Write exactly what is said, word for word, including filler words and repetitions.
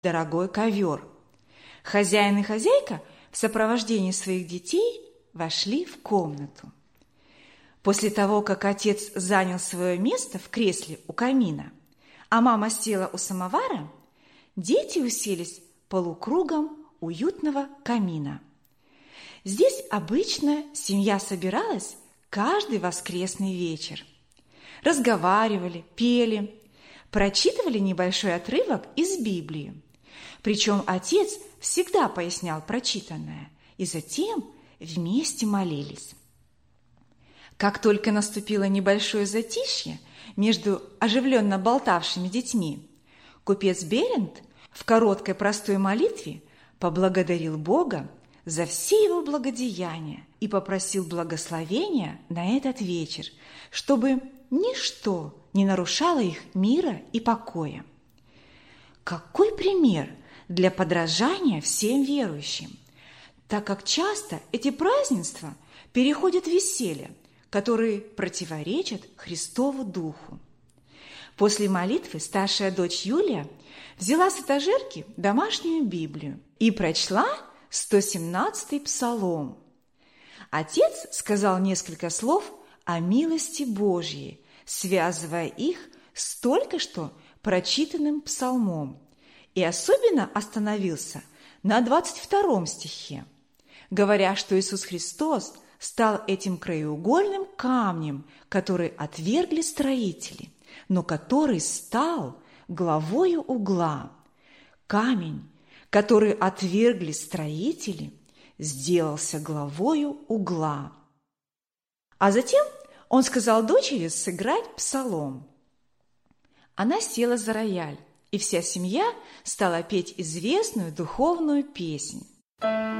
дорогой ковер. Хозяин и хозяйка в сопровождении своих детей вошли в комнату. После того, как отец занял свое место в кресле у камина, а мама села у самовара, дети уселись полукругом уютного камина. Здесь обычно семья собиралась каждый воскресный вечер. Разговаривали, пели, прочитывали небольшой отрывок из Библии. Причем отец всегда пояснял прочитанное, и затем вместе молились. Как только наступило небольшое затишье между оживленно болтавшими детьми, купец Берент в короткой простой молитве поблагодарил Бога за все его благодеяния и попросил благословения на этот вечер, чтобы ничто не нарушало их мира и покоя. Какой пример для подражания всем верующим, так как часто эти празднества переходят в веселье, которые противоречат Христову Духу. После молитвы старшая дочь Юлия взяла с этажерки домашнюю Библию и прочла сто семнадцатый псалом. Отец сказал несколько слов о милости Божьей, связывая их с только что прочитанным псалмом, и особенно остановился на двадцать втором стихе, говоря, что Иисус Христос стал этим краеугольным камнем, который отвергли строители, но который стал главою угла. Камень, который отвергли строители, сделался главою угла. А затем он сказал дочери сыграть псалом. Она села за рояль, и вся семья стала петь известную духовную песнь.